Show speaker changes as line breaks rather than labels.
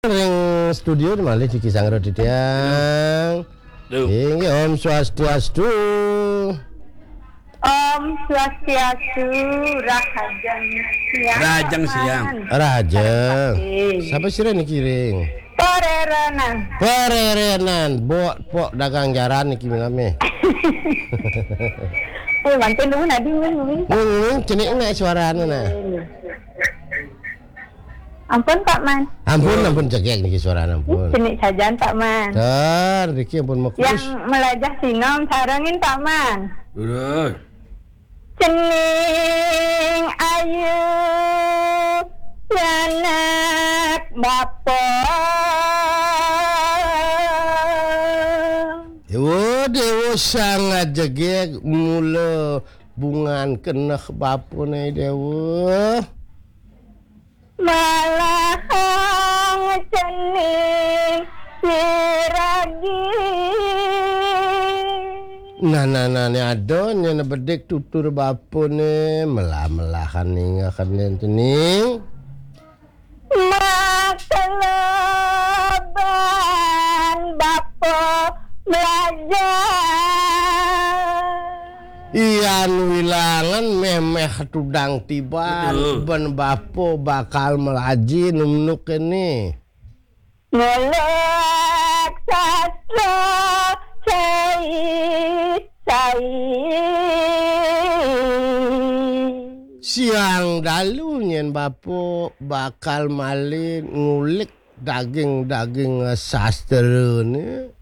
Ring studio malih di Kisang Roditiang. Inggih Om Swastiastu.
Om Swastiastu, Rajang siang.
Rajang. Siapa sih niki ring? Pererenan. Pok dagang jaran niki miname.
Bantuin dulu nadi ngomong.
Cenik enggak suaranya nah.
Ampun Pak Man.
Ampun cekek niki suaranya ampun.
Cenik sajan Pak Man.
Dar, niki ampun makus.
Yang melajah sinom sarengin Pak Man.
Udah.
Cening ayu anak bapo.
Dewa sangat jegek mula bungan kena bapune dewa.
Malah cening siragi.
Nah ni adonya na bedek tutur bapune melah-melahan ningakan cening.
Makeleban bapo belajar.
Iyan wilangan memeh tudang tiban ben bapo bakal melaji numnuk ini.
Ngolek sastra cai.
Siang dalu nyen bapo bakal malin ngulik daging sastra ni.